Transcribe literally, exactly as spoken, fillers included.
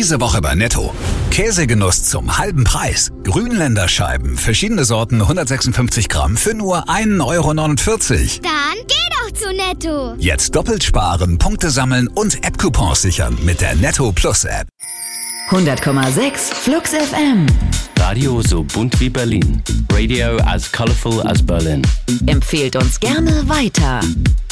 Diese Woche bei Netto. Käsegenuss zum halben Preis. Grünländer Scheiben, verschiedene Sorten, hundertsechsundfünfzig Gramm für nur ein Euro neunundvierzig. Dann geh doch zu Netto. Jetzt doppelt sparen, Punkte sammeln und App-Coupons sichern mit der Netto Plus App. hundert Komma sechs Flux F M. Radio so bunt wie Berlin. Radio as colorful as Berlin. Empfehlt uns gerne weiter.